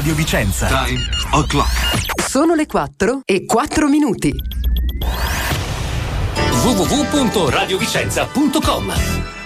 Radio Vicenza. Time o'clock. Sono le 4:04. www.radiovicenza.com